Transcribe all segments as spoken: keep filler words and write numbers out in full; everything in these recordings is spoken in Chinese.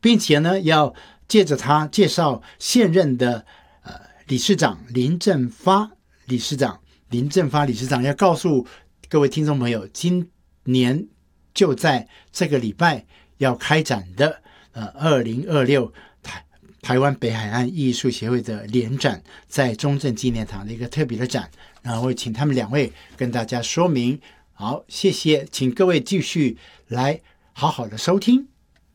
并且呢，要借着他介绍现任的呃理事长林正发理事长，林正发理事长要告诉各位听众朋友，今年就在这个礼拜要开展的呃二零二六台台湾北海岸艺术协会的联展，在中正纪念堂的一个特别的展，然后会请他们两位跟大家说明。好，谢谢，请各位继续来好好的收听。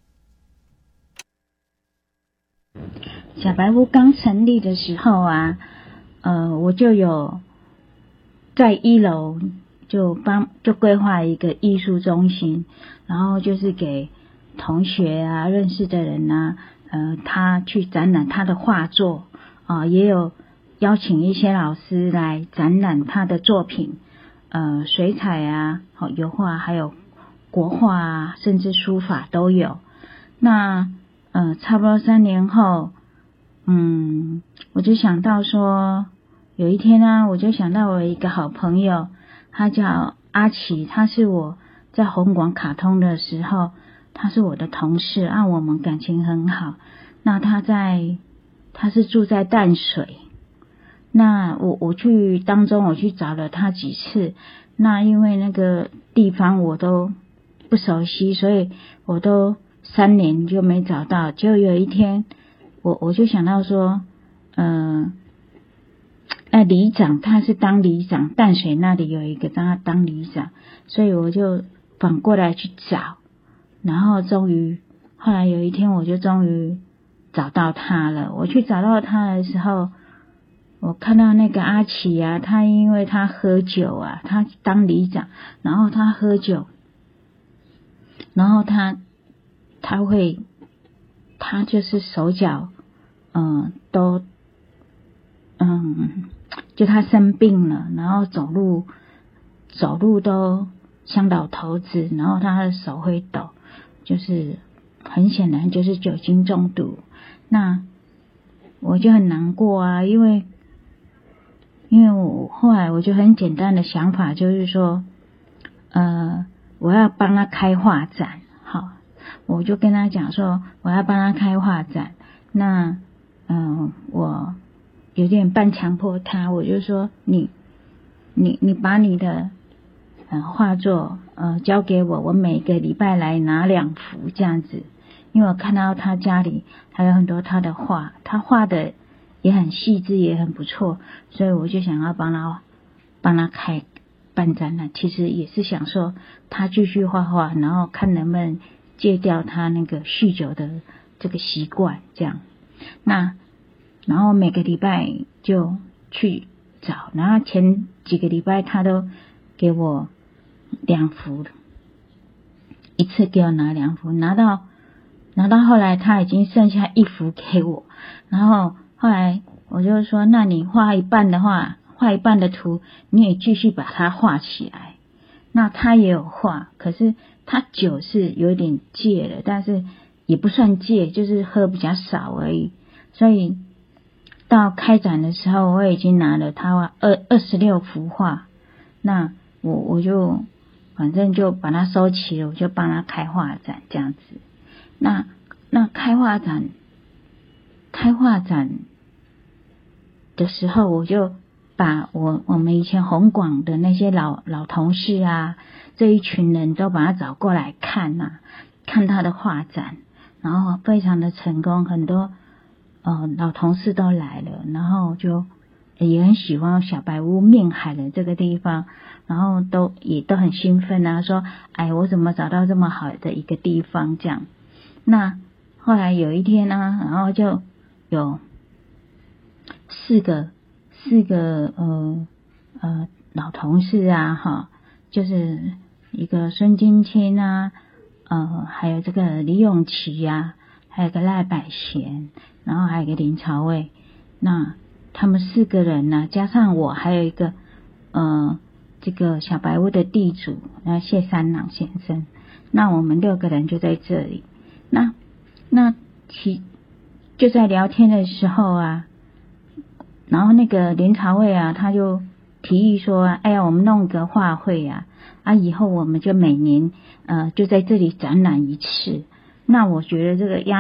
小白屋刚成立的时候啊，呃，我就有在一楼就帮就规划一个艺术中心，然后就是给同学啊、认识的人啊，呃，他去展览他的画作啊、呃，也有邀请一些老师来展览他的作品，呃，水彩啊、好油画，还有国画啊，甚至书法都有。那呃，差不多三年后。嗯，我就想到说，有一天呢，我就想到我一个好朋友，他叫阿奇，他是我在红广卡通的时候，他是我的同事，啊，我们感情很好。那他在，他是住在淡水，那我我去当中我去找了他几次，那因为那个地方我都不熟悉，所以我都三年就没找到。结果有一天。我我就想到说，嗯、呃，哎，里长他是当里长，淡水那里有一个让他当里长，所以我就反过来去找，然后终于后来有一天我就终于找到他了。我去找到他的时候，我看到那个阿奇啊，他因为他喝酒啊，他当里长，然后他喝酒，然后他他会。他就是手脚，嗯，都，嗯，就他生病了，然后走路，走路都像老头子，然后他的手会抖，就是很显然就是酒精中毒。那我就很难过啊，因为，因为我后来我就很简单的想法就是说，呃，我要帮他开画展，好。我就跟他讲说，我要帮他开画展。那，嗯、呃，我有点半强迫他，我就说你，你，你把你的呃画作呃交给我，我每个礼拜来拿两幅这样子。因为我看到他家里还有很多他的画，他画的也很细致，也很不错，所以我就想要帮他帮他开办展览。其实也是想说他继续画画，然后看能不能。戒掉他那个酗酒的这个习惯，这样。那然后每个礼拜就去找，然后前几个礼拜他都给我两幅，一次给我拿两幅，拿到拿到后来他已经剩下一幅给我，然后后来我就说，那你画一半的话，画一半的图，你也继续把它画起来。那他也有画，可是。他酒是有点戒了，但是也不算戒，就是喝比较少而已。所以到开展的时候，我已经拿了他二二十六幅画，那我我就反正就把它收齐了，我就帮他开画展这样子。那那开画展，开画展的时候，我就把我我们以前红广的那些老老同事啊。这一群人都把他找过来看呐、啊，看他的画展，然后非常的成功，很多呃老同事都来了，然后就也很喜欢小白屋面海的这个地方，然后都也都很兴奋啊，说哎我怎么找到这么好的一个地方这样。那后来有一天呢、啊，然后就有四个四个呃呃老同事啊哈，就是一个孙金清啊，呃，还有这个李永琪啊，还有个赖百贤，然后还有一个林朝伟，那他们四个人呢、啊，加上我，还有一个呃，这个小白屋的地主，那谢三郎先生，那我们六个人就在这里。那那其就在聊天的时候啊，然后那个林朝伟啊，他就提议说，哎呀，我们弄个画会啊。啊，以后我们就每年呃就在这里展览一次。那我觉得这个压